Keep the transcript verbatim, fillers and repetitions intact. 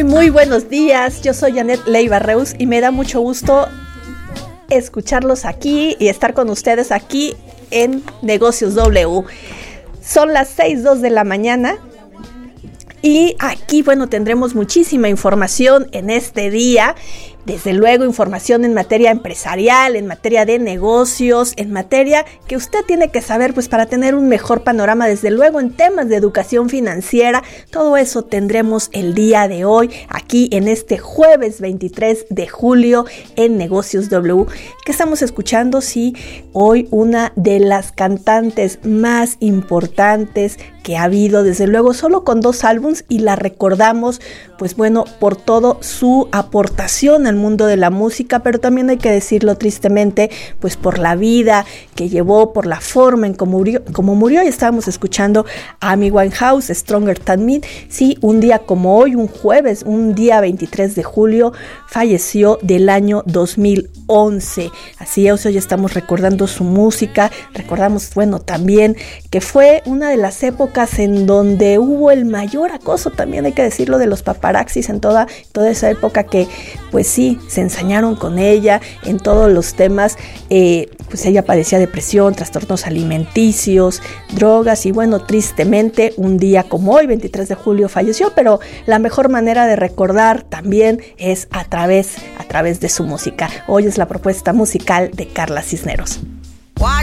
Muy buenos días, yo soy Janet Leiva Reus y me da mucho gusto escucharlos aquí y estar con ustedes aquí en Negocios W. Son las seis dos de la mañana y aquí, bueno, tendremos muchísima información en este día. Desde luego, información en materia empresarial, en materia de negocios, en materia que usted tiene que saber pues para tener un mejor panorama, desde luego en temas de educación financiera. Todo eso tendremos el día de hoy aquí en este jueves veintitrés de julio en Negocios W. ¿Qué estamos escuchando? Sí, hoy una de las cantantes más importantes que ha habido, desde luego, solo con dos álbums, y la recordamos, pues bueno, por todo su aportación al mundo de la música, pero también hay que decirlo tristemente, pues por la vida que llevó, por la forma en cómo murió, como murió. Y estábamos escuchando a Amy Winehouse, Stronger Than Me. Sí, un día como hoy, un jueves, un día veintitrés de julio, falleció del año dos mil once. Así es, hoy estamos recordando su música. Recordamos, bueno, también que fue una de las épocas en donde hubo el mayor acoso, también hay que decirlo, de los paparazzis en toda, toda esa época, que pues sí, se ensañaron con ella en todos los temas. Eh, pues ella padecía depresión, trastornos alimenticios, drogas, y bueno, tristemente un día como hoy, veintitrés de julio, falleció, pero la mejor manera de recordar también es a través, a través de su música. Hoy es la propuesta musical de Carla Cisneros.